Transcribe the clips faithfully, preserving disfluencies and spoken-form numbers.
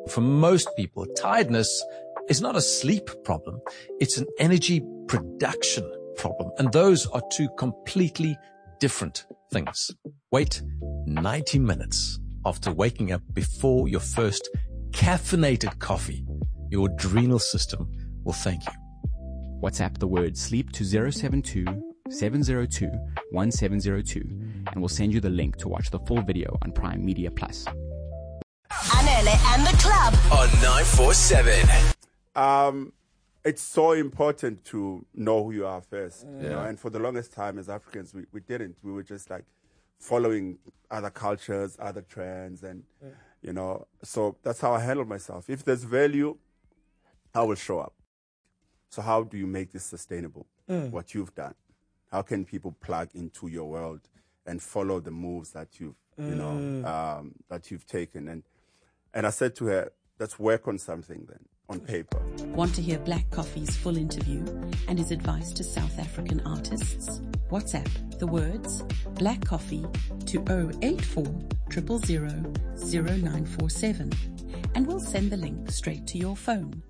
For most people, tiredness is not a sleep problem. It's an energy production problem. And those are two completely different things. Wait ninety minutes after waking up before your first caffeinated coffee. Your adrenal system will thank you. WhatsApp the word sleep to zero seven two, seven zero two, one seven zero two and we'll send you the link to watch the full video on Prime Media Plus. Anele and the club on nine four seven. Um, it's so important to know who you are first. Yeah. You know? And for the longest time as Africans, we, we didn't. We were just like following other cultures, other trends, and, yeah. you know, so that's how I handle myself. If there's value, I will show up. So how do you make this sustainable? Mm. What you've done? How can people plug into your world and follow the moves that you've, mm. you know, um, that you've taken? And and I said to her, let's work on something then, on paper. Want to hear Black Coffee's full interview and his advice to South African artists? WhatsApp the words Black Coffee to zero eight four, zero zero zero, zero nine four seven and we'll send the link straight to your phone.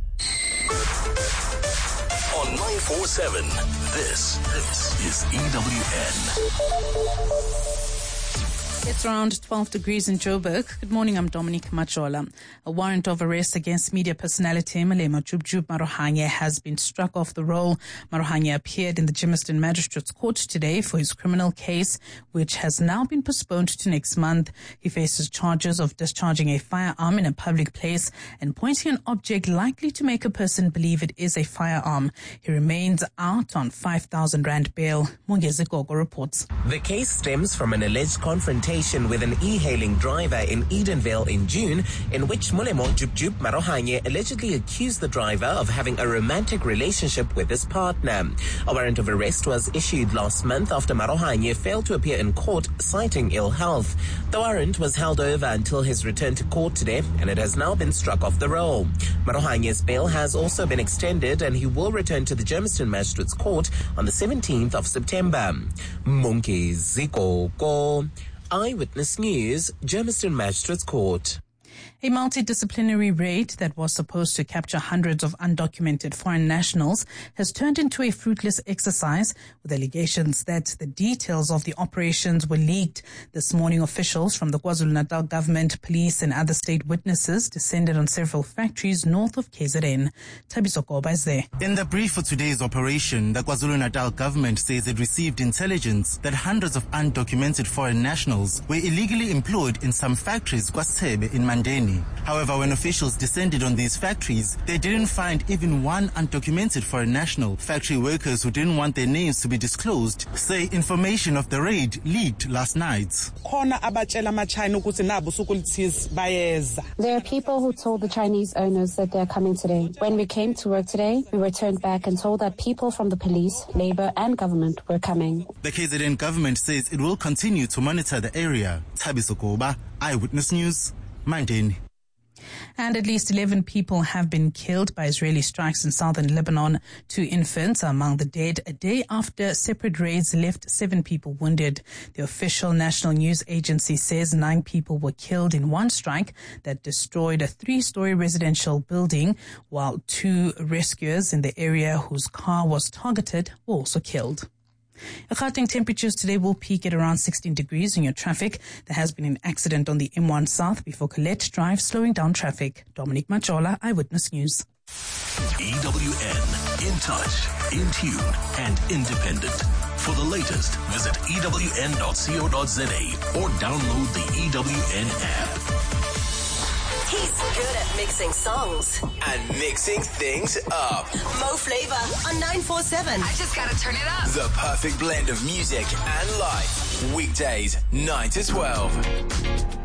On nine four seven, this, this is E W N. It's around twelve degrees in Joburg. Good morning, I'm Dominique Machola. A warrant of arrest against media personality Malema Jubjub Marohanye has been struck off the roll. Marohanye appeared in the Germiston Magistrates Court today for his criminal case, which has now been postponed to next month. He faces charges of discharging a firearm in a public place and pointing an object likely to make a person believe it is a firearm. He remains out on five thousand rand bail. Mungezi Gogo reports. The case stems from an alleged confrontation with an e-hailing driver in Edenvale in June, in which Mulemo Jubjub Marohanye allegedly accused the driver of having a romantic relationship with his partner. A warrant of arrest was issued last month after Marohanye failed to appear in court citing ill health. The warrant was held over until his return to court today, and it has now been struck off the roll. Marohanye's bail has also been extended, and he will return to the Germiston Magistrates Court on the seventeenth of September. Munki Ziko Eyewitness News, Germiston Magistrates Court. A multidisciplinary raid that was supposed to capture hundreds of undocumented foreign nationals has turned into a fruitless exercise, with allegations that the details of the operations were leaked. This morning, officials from the KwaZulu-Natal government, police and other state witnesses descended on several factories north of K Z N. Thabiso Koba is there. In the brief for today's operation, the KwaZulu-Natal government says it received intelligence that hundreds of undocumented foreign nationals were illegally employed in some factories KwaSithebe in Mandeni. However, when officials descended on these factories, they didn't find even one undocumented foreign national. Factory workers who didn't want their names to be disclosed say information of the raid leaked last night. There are people who told the Chinese owners that they're coming today. When we came to work today, we were turned back and told that people from the police, labor and government were coming. The K Z N government says it will continue to monitor the area. Thabiso Koba, Eyewitness News, Mandeni. And at least eleven people have been killed by Israeli strikes in southern Lebanon. Two infants are among the dead a day after separate raids left seven people wounded. The official national news agency says nine people were killed in one strike that destroyed a three-story residential building, while two rescuers in the area whose car was targeted were also killed. Gauteng temperatures today will peak at around sixteen degrees in your traffic. There has been an accident on the M one South before Colette Drive, slowing down traffic. Dominique Machola, Eyewitness News. E W N, in touch, in tune, and independent. For the latest, visit E W N dot co dot za or download the E W N app. He's good at mixing songs and mixing things up. Mo Flavor on nine four seven. I just gotta turn it up. The perfect blend of music and life. Weekdays, nine to twelve.